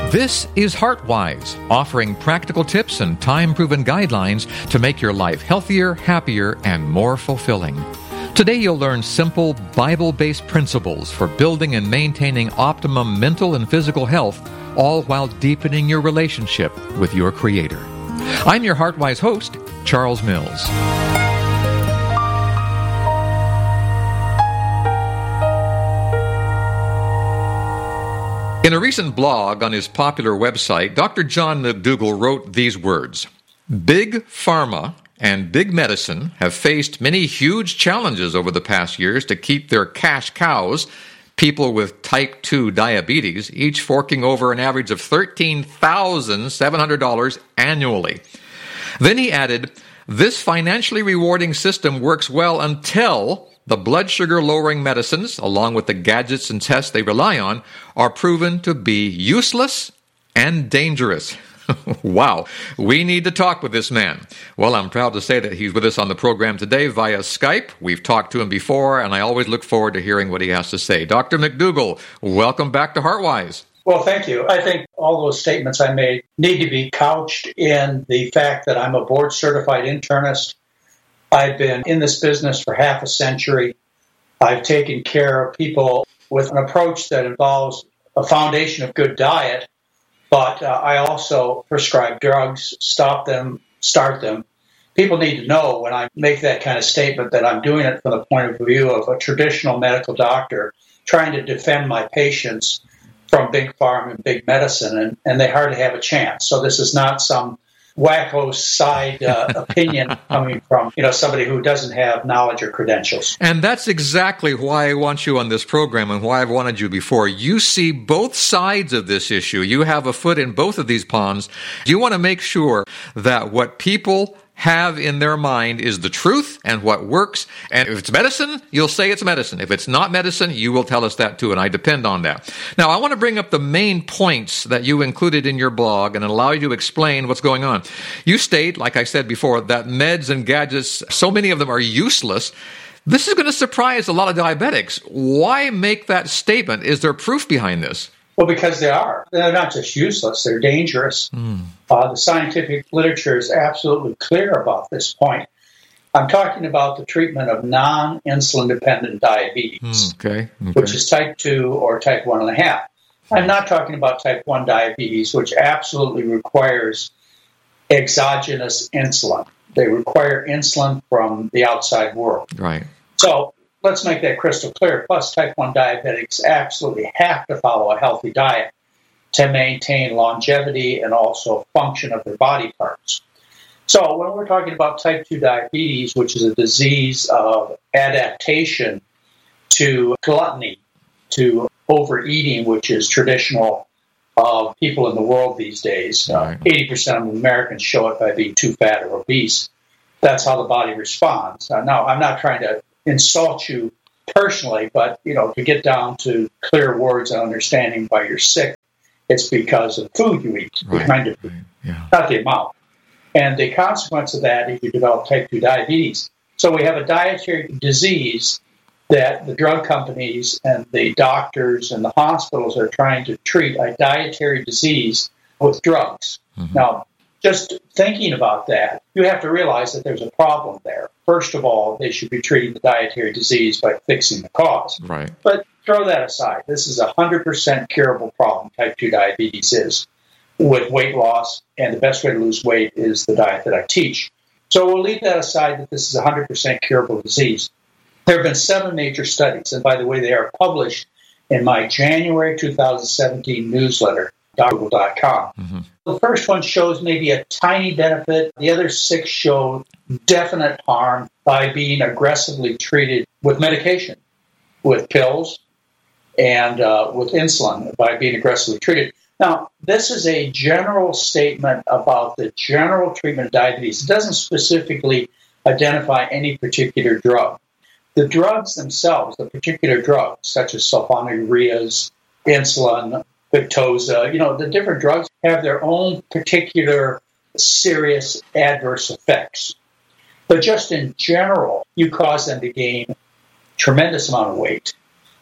This is HeartWise, offering practical tips and time-proven guidelines to make your life healthier, happier, and more fulfilling. Today you'll learn simple, Bible-based principles for building and maintaining optimum mental and physical health, all while deepening your relationship with your Creator. I'm your HeartWise host, Charles Mills. In a recent blog on his popular website, Dr. John McDougall wrote these words: "Big Pharma and Big Medicine have faced many huge challenges over the past years to keep their cash cows, people with type 2 diabetes, each forking over an average of $13,700 annually." Then he added, "This financially rewarding system works well until the blood sugar-lowering medicines, along with the gadgets and tests they rely on, are proven to be useless and dangerous." Wow, we need to talk with this man. Well, I'm proud to say that he's with us on the program today via Skype. We've talked to him before, and I always look forward to hearing what he has to say. Dr. McDougall, welcome back to HeartWise. Well, thank you. I think all those statements I made need to be couched in the fact that I'm a board-certified internist. I've been in this business for half a century. I've taken care of people with an approach that involves a foundation of good diet, but I also prescribe drugs, stop them, start them. People need to know when I make that kind of statement that I'm doing it from the point of view of a traditional medical doctor trying to defend my patients from big pharma and big medicine, and they hardly have a chance. So this is not some wacko side opinion coming from somebody who doesn't have knowledge or credentials. And that's exactly why I want you on this program and why I've wanted you before. You see both sides of this issue. You have a foot in both of these ponds. You want to make sure that what people have in their mind is the truth and what works. And if it's medicine, you'll say it's medicine. If it's not medicine, you will tell us that too, and I depend on that. Now, I want to bring up the main points that you included in your blog and allow you to explain what's going on. You state, like I said before, that meds and gadgets, so many of them are useless. This is going to surprise a lot of diabetics. Why make that statement? Is there proof behind this? Well, because they are. They're not just useless, they're dangerous. The scientific literature is absolutely clear about this point. I'm talking about the treatment of non-insulin-dependent diabetes, which is type 2 or type 1.5. I'm not talking about type 1 diabetes, which absolutely requires exogenous insulin. They require insulin from the outside world. Right. So let's make that crystal clear. Plus, type 1 diabetics absolutely have to follow a healthy diet to maintain longevity and also function of their body parts. So when we're talking about type 2 diabetes, which is a disease of adaptation to gluttony, to overeating, which is traditional of people in the world these days, 80% of Americans show it by being too fat or obese. That's how the body responds. Now, I'm not trying to insult you personally, but to get down to clear words and understanding why you're sick, it's because of food you eat, the kind of food, not the amount. And the consequence of that is you develop type 2 diabetes. So we have a dietary disease that the drug companies and the doctors and the hospitals are trying to treat, a dietary disease with drugs. Now, just thinking about that, you have to realize that there's a problem there. First of all, they should be treating the dietary disease by fixing the cause. Right. But throw that aside. This is a 100% curable problem, type 2 diabetes is, with weight loss, and the best way to lose weight is the diet that I teach. So we'll leave that aside that this is a 100% curable disease. There have been 7 major studies, and by the way, they are published in my January 2017 newsletter, drgoogle.com. The first one shows maybe a tiny benefit. The other 6 show definite harm by being aggressively treated with medication, with pills, and with insulin, by being aggressively treated. Now, this is a general statement about the general treatment of diabetes. It doesn't specifically identify any particular drug. The drugs themselves, the particular drugs, such as sulfonylureas, insulin, Victoza, the different drugs have their own particular serious adverse effects. But just in general, you cause them to gain tremendous amount of weight.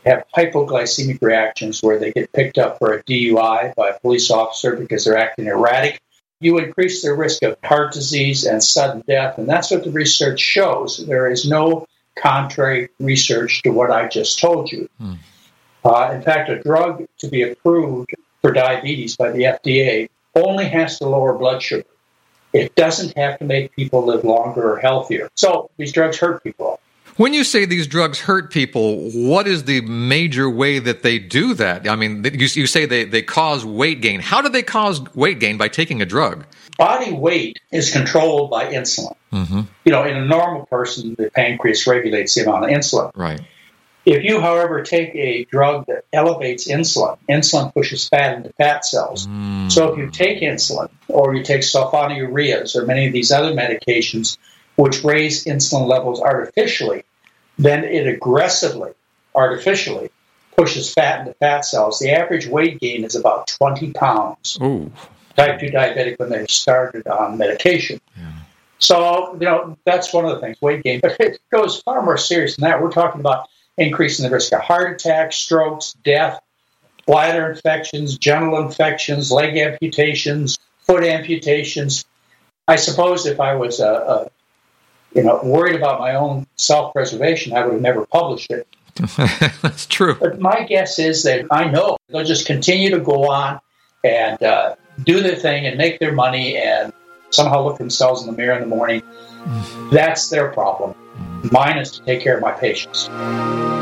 have hypoglycemic reactions where they get picked up for a DUI by a police officer because they're acting erratic. You increase their risk of heart disease and sudden death, and that's what the research shows. There is no contrary research to what I just told you. In fact, a drug to be approved for diabetes by the FDA only has to lower blood sugar. It doesn't have to make people live longer or healthier. So these drugs hurt people. When you say these drugs hurt people, what is the major way that they do that? I mean, you say they cause weight gain. How do they cause weight gain by taking a drug? Body weight is controlled by insulin. Mm-hmm. You know, in a normal person, the pancreas regulates the amount of insulin. Right. If you, however, take a drug that elevates insulin, insulin pushes fat into fat cells. So if you take insulin or you take sulfonylureas or many of these other medications which raise insulin levels artificially, then it aggressively, artificially, pushes fat into fat cells. The average weight gain is about 20 pounds. Ooh. Type 2 diabetic when they started on medication. Yeah. So, you know, that's one of the things, weight gain. But it goes far more serious than that. We're talking about increasing the risk of heart attacks, strokes, death, bladder infections, genital infections, leg amputations, foot amputations. I suppose if I was worried about my own self-preservation, I would have never published it. That's true. But my guess is that I know they'll just continue to go on and do their thing and make their money and somehow look themselves in the mirror in the morning. That's their problem. Mine is to take care of my patients.